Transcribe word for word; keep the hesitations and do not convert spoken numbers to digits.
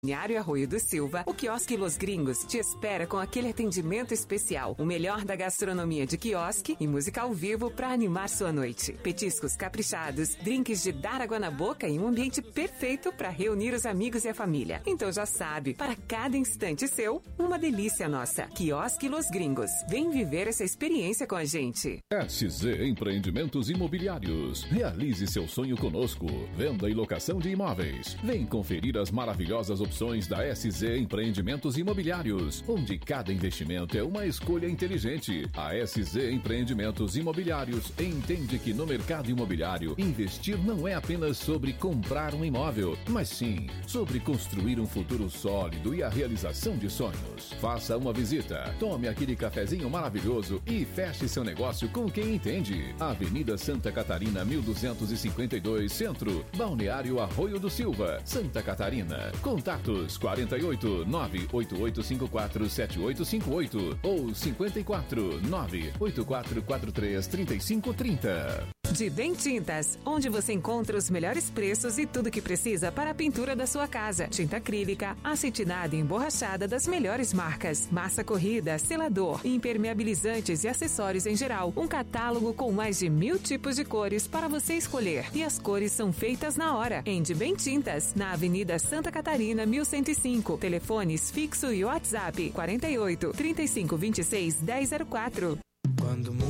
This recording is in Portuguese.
Balneário Arroio do Silva, o Quiosque Los Gringos te espera com aquele atendimento especial, o melhor da gastronomia de quiosque e música ao vivo para animar sua noite. Petiscos caprichados, drinks de dar água na boca e um ambiente perfeito para reunir os amigos e a família. Então já sabe, para cada instante seu, uma delícia nossa. Quiosque Los Gringos. Vem viver essa experiência com a gente. S Z Empreendimentos Imobiliários. Realize seu sonho conosco. Venda e locação de imóveis. Vem conferir as maravilhosas opções Opções da S Z Empreendimentos Imobiliários, onde cada investimento é uma escolha inteligente. A S Z Empreendimentos Imobiliários entende que no mercado imobiliário, investir não é apenas sobre comprar um imóvel, mas sim sobre construir um futuro sólido e a realização de sonhos. Faça uma visita, tome aquele cafezinho maravilhoso e feche seu negócio com quem entende. Avenida Santa Catarina, mil duzentos e cinquenta e dois, Centro, Balneário Arroio do Silva, Santa Catarina. Contato quarenta e oito, nove oito oito cinco quatro sete oito cinco oito ou cinquenta e quatro, nove oito quatro quatro três três cinco três zero. De Bem Tintas, onde você encontra os melhores preços e tudo que precisa para a pintura da sua casa. Tinta acrílica, acetinada e emborrachada das melhores marcas. Massa corrida, selador, impermeabilizantes e acessórios em geral. Um catálogo com mais de mil tipos de cores para você escolher. E as cores são feitas na hora. Em De Bem Tintas, na Avenida Santa Catarina, mil cento e cinco. Telefones fixo e WhatsApp quarenta e oito, trinta e cinco, vinte e seis, dez zero quatro. Quando